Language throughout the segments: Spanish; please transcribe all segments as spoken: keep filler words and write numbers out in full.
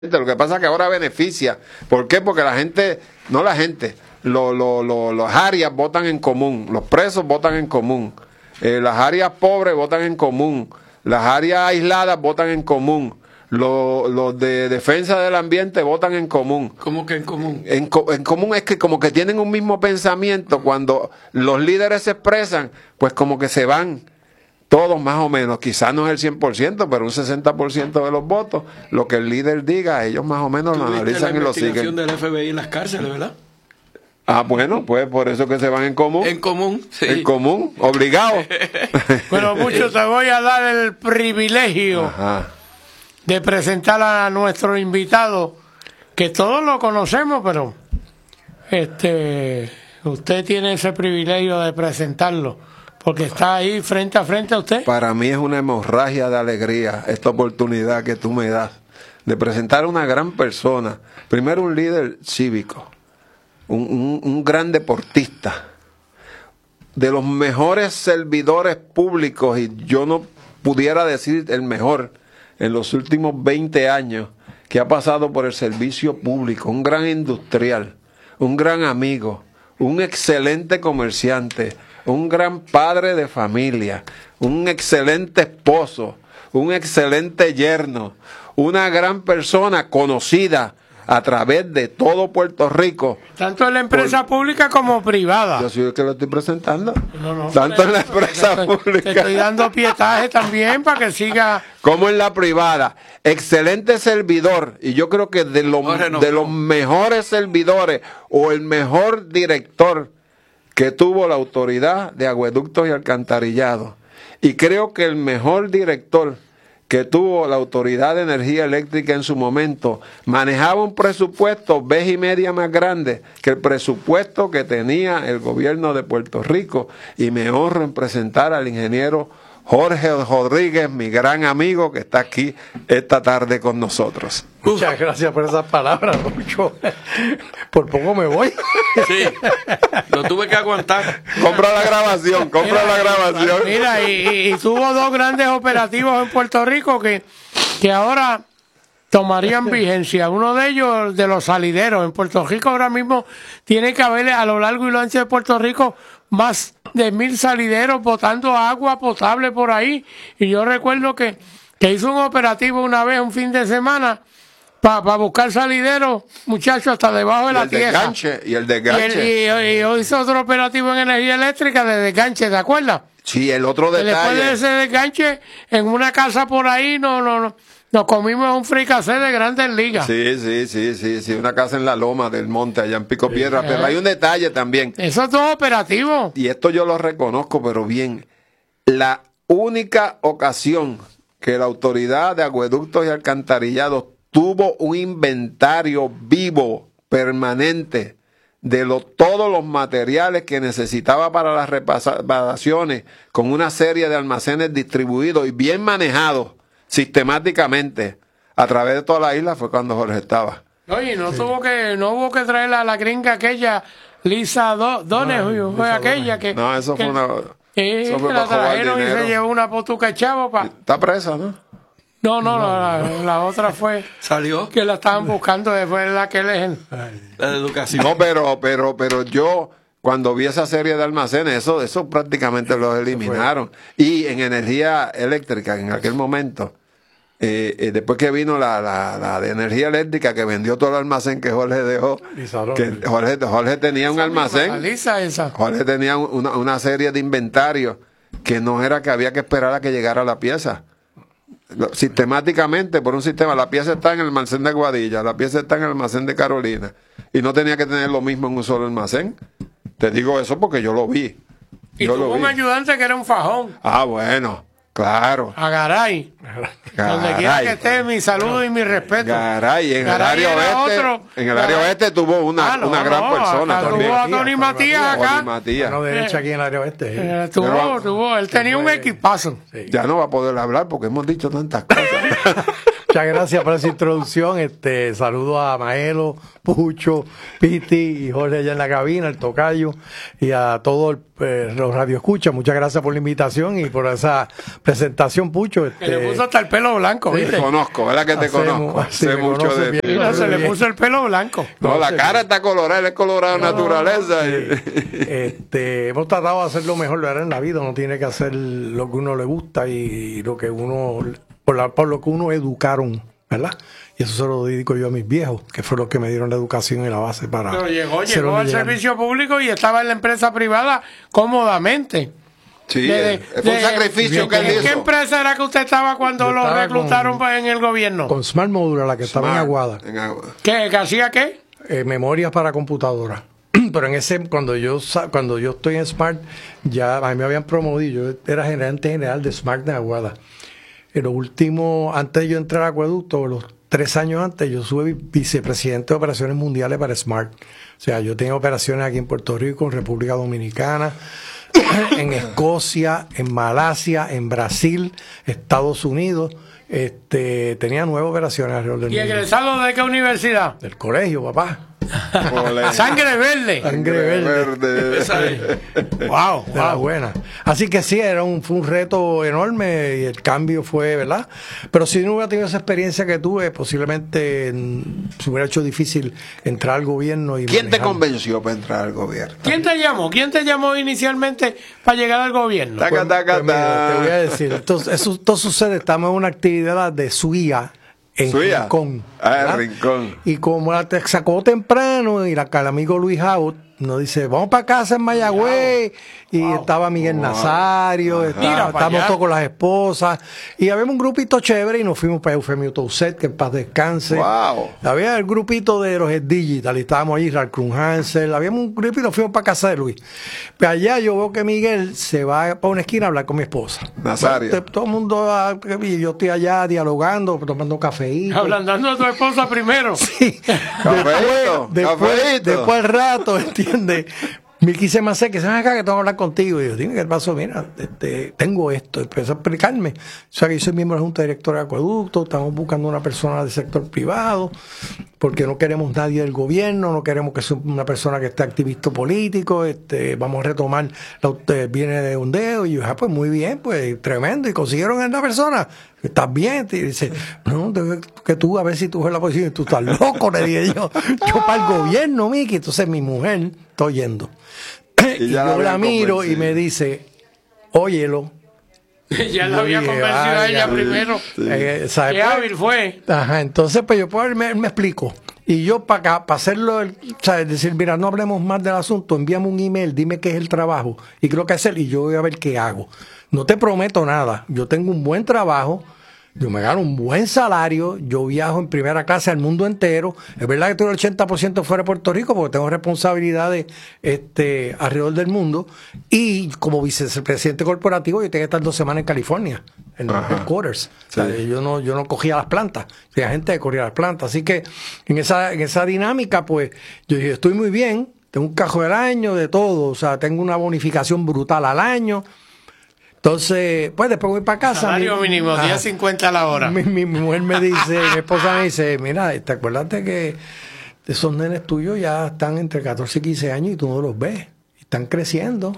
Lo que pasa es que ahora beneficia. ¿Por qué? Porque la gente, no la gente, lo, lo, lo, los áreas votan en común, los presos votan en común, eh, las áreas pobres votan en común, las áreas aisladas votan en común, los, los de defensa del ambiente votan en común. ¿Cómo que en común? En, en común es que como que tienen un mismo pensamiento. Cuando los líderes se expresan, pues como que se van todos más o menos, quizás no es el cien por ciento, pero un sesenta por ciento de los votos, lo que el líder diga, ellos más o menos lo analizan y lo siguen. La investigación del F B I en las cárceles, ¿verdad? Ah, bueno, pues por eso que se van en común. En común, sí. En común, obligado. Bueno, mucho te voy a dar el privilegio Ajá. de presentar a nuestro invitado, que todos lo conocemos, pero este usted tiene ese privilegio de presentarlo, porque está ahí frente a frente a usted. Para mí es una hemorragia de alegría esta oportunidad que tú me das de presentar a una gran persona. Primero, un líder cívico, un, un, un gran deportista, de los mejores servidores públicos, y yo no pudiera decir el mejor en los últimos veinte años, que ha pasado por el servicio público, un gran industrial, un gran amigo, un excelente comerciante, un gran padre de familia, un excelente esposo, un excelente yerno, una gran persona conocida a través de todo Puerto Rico. Tanto en la empresa por... pública como privada. Yo soy el que lo estoy presentando. No, no, Tanto en la empresa te estoy, pública. Te estoy dando pietaje también para que siga. Como en la privada. Excelente servidor. Y yo creo que de, lo, no, de los mejores servidores o el mejor director que tuvo la Autoridad de Acueductos y Alcantarillados. Y creo que el mejor director que tuvo la Autoridad de Energía Eléctrica en su momento manejaba un presupuesto vez y media más grande que el presupuesto que tenía el gobierno de Puerto Rico. Y me honro en presentar al ingeniero Jorge Rodríguez, mi gran amigo que está aquí esta tarde con nosotros. Muchas gracias por esas palabras, Lucho. Por poco me voy. Sí, lo tuve que aguantar. Compra la grabación, compra Mira, la grabación. Mira, y, y, y tuvo dos grandes operativos en Puerto Rico que, que ahora tomarían vigencia. Uno de ellos, de los salideros. En Puerto Rico ahora mismo tiene que haber a lo largo y lo ancho de Puerto Rico más de mil salideros botando agua potable por ahí. Y yo recuerdo que, que hizo un operativo una vez, un fin de semana, para pa buscar salideros, muchachos, hasta debajo de la tierra. Desganche, y el desganche. Y, el, y, y hizo otro operativo en energía eléctrica de desganche, ¿te acuerdas? Sí, el otro detalle. Después de ese desganche, en una casa por ahí, no, no, no. Nos comimos un fricasé de Grandes Ligas. Sí, sí, sí, sí, sí, una casa en la loma del monte, allá en Pico Piedra, sí, pero hay un detalle también. Eso es todo operativo. Y esto yo lo reconozco, pero bien. La única ocasión que la Autoridad de Acueductos y Alcantarillados tuvo un inventario vivo, permanente, de lo, todos los materiales que necesitaba para las reparaciones, con una serie de almacenes distribuidos y bien manejados sistemáticamente a través de toda la isla, fue cuando Jorge estaba. Oye, no sí. tuvo que, no hubo que traer a la gringa aquella, Lisa Do, Donahue, no, fue Lisa aquella que... No, eso que, fue una... Eh, eso fue que la trajeron y se llevó una potuca chavo pa... Está presa, ¿no? No, no, no, la, la otra fue... ¿Salió? Que la estaban buscando después de la que le... La de educación. No, pero, pero, pero yo... Cuando vi esa serie de almacenes, eso, eso prácticamente lo eliminaron. Y en energía eléctrica, en aquel momento, eh, eh, después que vino la, la, la de energía eléctrica, que vendió todo el almacén que Jorge dejó, que Jorge, Jorge tenía un almacén, Lisa, esa. Jorge tenía una, una serie de inventarios que no era que había que esperar a que llegara la pieza. Sistemáticamente, por un sistema, la pieza está en el almacén de Aguadilla, la pieza está en el almacén de Carolina, y no tenía que tener lo mismo en un solo almacén. Te digo eso porque yo lo vi. Y yo tuvo lo vi. un ayudante que era un fajón. Ah, bueno, claro. A Garay. Garay. Donde quiera que esté, mi saludo y mi respeto. Garay, en Garay el área oeste. Otro. En el área oeste tuvo una, ah, no, una gran no, persona acá también. Tuvo a Tony Matías acá. Tony Matías. Mano derecha aquí en el área oeste. Eh, tuvo, Pero, tuvo. Él tenía un equipazo. Sí. Ya no va a poder hablar porque hemos dicho tantas cosas. Muchas gracias por esa introducción. Este, saludo a Maelo, Pucho, Piti y Jorge allá en la cabina, el tocayo, y a todos eh, los radioescuchas. Muchas gracias por la invitación y por esa presentación, Pucho. Este, Que le puso hasta el pelo blanco, Te ¿viste? conozco, ¿verdad que te Hacemos- conozco? así Sé me mucho conoces de bien. ti. Mira, se le puso el pelo blanco. No, la cara está colorada, él es colorado de naturaleza. Este, hemos tratado de hacer lo mejor ¿verdad? En la vida. Uno tiene que hacer lo que uno le gusta y lo que uno, por, la, por lo que uno educaron, ¿verdad? Y eso se lo dedico yo a mis viejos, que fue lo que me dieron la educación y la base para. Pero llegó, ser llegó un al líder. servicio público y estaba en la empresa privada cómodamente. Sí, De- eh, fue un de- sacrificio que él ¿En qué hizo. empresa era que usted estaba cuando Yo lo estaba reclutaron con- en el gobierno? Con Smart Modular, la que estaba en Smart, Aguada. en Aguada. ¿Qué, que hacía qué? Eh, memorias para computadora. Pero en ese, cuando yo sa- cuando yo estoy en Smart, ya a mí me habían promovido. Yo era gerente general de Smart de Aguada. En lo último, antes de yo entrar a Acueducto, los tres años antes, yo fui vicepresidente de operaciones mundiales para Smart. O sea, yo tenía operaciones aquí en Puerto Rico, en República Dominicana, en Escocia, en Malasia, en Brasil, Estados Unidos. Este, tenía nueve operaciones alrededor del ¿Y mundo. egresado de qué universidad? Del colegio, papá. Ole. Sangre verde. Sangre verde. Verde. Esa es. Wow, De la wow. buena. Así que sí, era un, fue un reto enorme y el cambio fue, ¿verdad? Pero si no hubiera tenido esa experiencia que tuve, posiblemente mm, se hubiera hecho difícil entrar al gobierno. Y ¿Quién te manejar. convenció para entrar al gobierno? ¿Quién te llamó? ¿Quién te llamó inicialmente para llegar al gobierno? Taca, Pues, taca, pues mira, ta. te voy a decir, esto, eso, esto sucede, estamos en una actividad de suía en Suía. Rincón. Ah, en ¿verdad? Rincón. Y como la te sacó temprano y la, el amigo Luis Jaut nos dice, vamos para casa en Mayagüez. Y estaba Miguel Nazario, está- Mira pa' estábamos allá. todos con las esposas. Y había un grupito chévere y nos fuimos para Eufemio Touset, que en paz descanse. Wow. Había el grupito de los Digital y estábamos allí, Ralcrun Hansel. Habíamos un grupito y nos fuimos para casa de Luis. Pero allá yo veo que Miguel se va para una esquina a hablar con mi esposa. Nazario. Bueno, te- todo el mundo, ah, y yo estoy allá dialogando, tomando cafeíto. Hablando de tu esposa primero. Sí. Cafeíto, después, cafeíto. después al rato, ¿entiendes? Milky se me hace que se me acá que tengo que hablar contigo. Y yo, dime qué pasó, mira, este, tengo esto. Empezó a explicarme. O sea, que yo soy miembro de la Junta Directora de Acueducto, estamos buscando una persona del sector privado, porque no queremos nadie del gobierno, no queremos que sea una persona que esté activista político, este, vamos a retomar, la, usted viene de ondeo. Y yo, ah, pues muy bien, pues tremendo. Y consiguieron a una persona. ¿Estás bien? Y dice, no, debe- que tú a ver si tú ves la posición. Y tú estás loco, le dije yo. Yo para el gobierno, Miki. Entonces mi mujer, estoy yendo. Y Y, ya la yo la habían miro y convencido. me dice, óyelo. Ya la Yo había dije, convencido a vaya, ella sí, primero. Eh, ¿sabe? Qué hábil fue. Ajá, entonces pues yo pues, él me, él me explico. Y yo para para hacerlo, el- ¿sabes? Decir, mira, no hablemos más del asunto, envíame un email, dime qué es el trabajo y qué es lo que hacer y yo voy a ver qué hago. No te prometo nada, yo tengo un buen trabajo, yo me gano un buen salario, yo viajo en primera clase al mundo entero. Es verdad que estoy el ochenta por ciento fuera de Puerto Rico porque tengo responsabilidades este, alrededor del mundo. Y como vicepresidente corporativo, yo tenía que estar dos semanas en California, en los Ajá. headquarters. O sea, Sí. yo no, yo no cogía las plantas, había gente que corría las plantas. Así que en esa, en esa dinámica, pues, yo dije, estoy muy bien, tengo un cajo del año, de todo, o sea, tengo una bonificación brutal al año. Entonces, pues después voy para casa. Salario mi- mínimo, Ajá. diez cincuenta a la hora. Mi, mi mujer me dice, mi esposa me dice, mira, ¿te acuerdas de que esos nenes tuyos ya están entre catorce y quince años y tú no los ves? Están creciendo.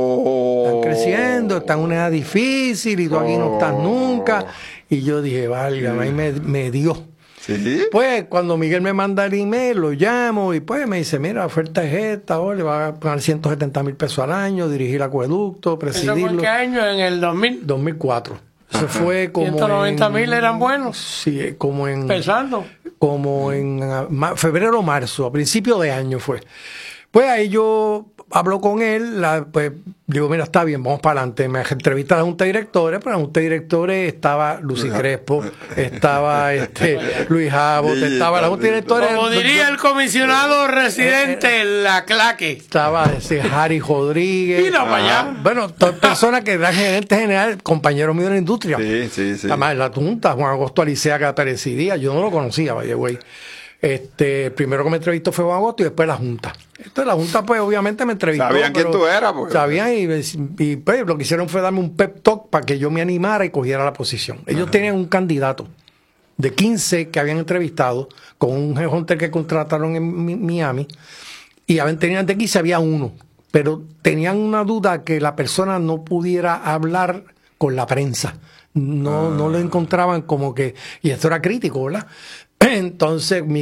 Oh. Están creciendo, están en una edad difícil y tú aquí no estás Oh. nunca. Y yo dije, válgame, ahí me, me dio. Sí. Pues cuando Miguel me manda el email, lo llamo y pues me dice, mira, la oferta es esta, oh, le va a pagar ciento setenta mil pesos al año, dirigir acueducto, ¿Eso fue en presidirlo. qué año? En el dos mil. dos mil cuatro. Eso fue como ciento noventa mil en- eran buenos. Sí, como en Empezando. como en ah, ma- febrero o marzo, a principio de año fue. Pues ahí yo hablo con él, la- pues digo, mira, está bien, vamos para adelante. Me entrevista a la Junta de Directores, pero en la Junta de Directores estaba Lucy Crespo, estaba este Luis Jabot, estaba la Junta de Directores. Como diría el comisionado residente, la claque. Estaba ese Harry Rodríguez. Mira para allá. Bueno, todas personas que eran gerentes general, compañeros míos de la industria. Sí, sí, sí. Además, la Junta, Juan Agosto Alicea que presidía, yo no lo conocía, vaya güey. Este, el primero que me entrevistó fue Juan Agosto y después la Junta. Entonces la Junta, pues obviamente me entrevistó. Sabían quién pero tú eras, pues. Sabían y, y, pues lo que hicieron fue darme un pep talk para que yo me animara y cogiera la posición. Ellos tenían un candidato. de quince que habían entrevistado con un headhunter que contrataron en Mi- Miami, y habían tenían de quince, había uno, pero tenían una duda que la persona no pudiera hablar con la prensa. No, ah. no lo encontraban como que, y esto era crítico, ¿verdad? Entonces, mi